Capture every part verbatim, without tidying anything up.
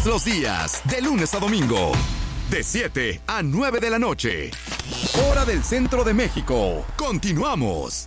Todos los días, de lunes a domingo, de siete a nueve de la noche. Hora del centro de México. Continuamos.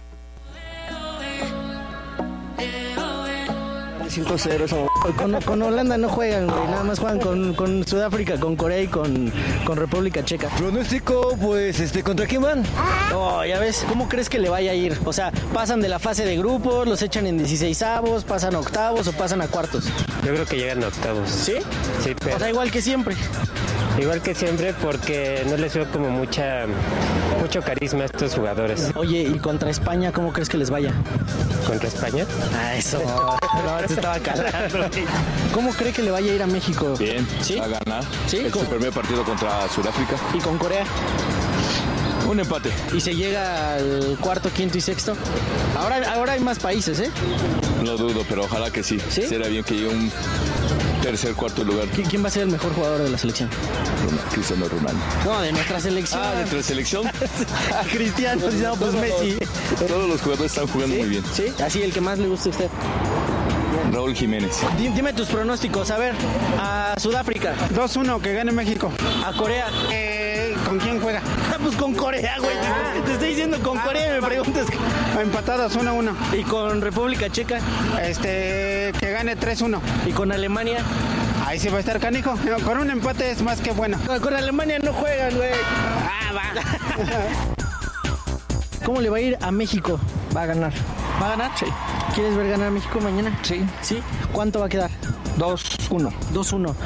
cinco cero. Con, con Holanda no juegan, güey. Nada más juegan con, con Sudáfrica, con Corea y con, con República Checa. Pronóstico, pues, este, ¿contra quién van? Oh, ya ves, ¿cómo crees que le vaya a ir? O sea, ¿pasan de la fase de grupos, los echan en dieciseisavos, pasan a octavos o pasan a cuartos? Yo creo que llegan a octavos. ¿Sí? Sí, pero... O sea, igual que siempre. Igual que siempre, porque no les veo como mucha mucho carisma a estos jugadores. Oye, ¿y contra España cómo crees que les vaya? ¿Contra España? Ah, eso. No, se estaba calando. ¿Cómo cree que le vaya a ir a México? Bien, ¿sí? Va a ganar. ¿Sí? Es su primer partido contra Sudáfrica. ¿Y con Corea? Un empate. ¿Y se llega al cuarto, quinto y sexto? Ahora, ahora hay más países, ¿eh? No dudo, pero ojalá que sí. ¿Sí? Será bien que llegue un tercer, cuarto lugar. ¿Quién va a ser el mejor jugador de la selección? Cristiano Ronaldo. No, de nuestra selección. Ah, de nuestra selección. Cristiano, no, pues Messi. Todos los jugadores están jugando ¿Sí? muy bien. Sí, así el que más le gusta a usted. Raúl Jiménez. Dime tus pronósticos, a ver, a Sudáfrica. dos uno, que gane México. A Corea. Eh, ¿Con quién juega? Ah, pues con Corea, güey. Te, te estoy diciendo con Corea y me preguntas. Empatados uno uno. ¿Y con República Checa? Este, que gane tres uno. ¿Y con Alemania? Ahí sí va a estar canijo. Con un empate es más que bueno. No, con Alemania no juegan, güey. Ah, va. ¿Cómo le va a ir a México? Va a ganar. ¿Va a ganar? Sí. ¿Quieres ver ganar a México mañana? Sí. ¿Sí? ¿Cuánto va a quedar? dos uno. dos uno.